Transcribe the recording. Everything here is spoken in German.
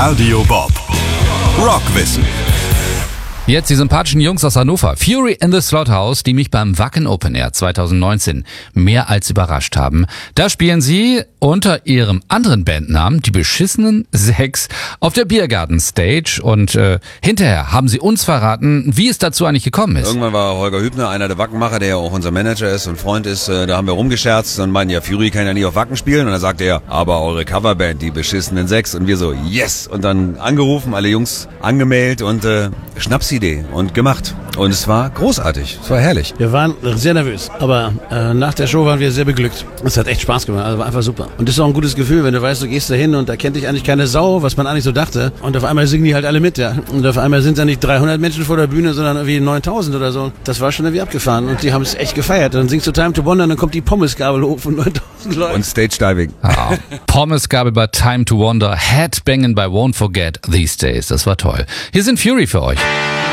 Radio Bob. Rockwissen. Jetzt die sympathischen Jungs aus Hannover, Fury in the Slaughterhouse, die mich beim Wacken Open Air 2019 mehr als überrascht haben. Da spielen sie unter ihrem anderen Bandnamen, die beschissenen Sechs, auf der Biergarten Stage und hinterher haben sie uns verraten, wie es dazu eigentlich gekommen ist. Irgendwann war Holger Hübner, einer der Wackenmacher, der ja auch unser Manager ist und Freund ist, da haben wir rumgescherzt und meinten, ja, Fury kann ja nie auf Wacken spielen und dann sagte er, aber eure Coverband, die beschissenen Sechs, und wir so, yes, und dann angerufen, alle Jungs angemeldet und Schnapsidee und gemacht. Und es war großartig. Es war herrlich. Wir waren sehr nervös, aber nach der Show waren wir sehr beglückt. Es hat echt Spaß gemacht, also war einfach super. Und das ist auch ein gutes Gefühl, wenn du weißt, du gehst da hin und da kennt dich eigentlich keine Sau, was man eigentlich so dachte. Und auf einmal singen die halt alle mit, ja. Und auf einmal sind da nicht 300 Menschen vor der Bühne, sondern irgendwie 9000 oder so. Das war schon irgendwie abgefahren und die haben es echt gefeiert. Dann singst du Time to Wonder und dann kommt die Pommesgabel hoch von 9000 Leuten. Und Stage Diving. Ah, Pommesgabel bei Time to Wonder, Headbanging bei Won't Forget These Days. Das war toll. Hier sind Fury für euch.